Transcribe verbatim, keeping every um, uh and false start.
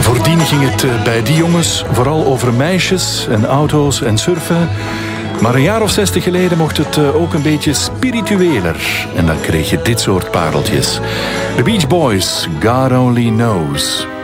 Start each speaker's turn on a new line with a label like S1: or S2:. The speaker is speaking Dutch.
S1: Voordien ging het bij die jongens vooral over meisjes en auto's en surfen. Maar een jaar of zestig geleden mocht het ook een beetje spiritueler. En dan kreeg je dit soort pareltjes. The Beach Boys, God Only Knows.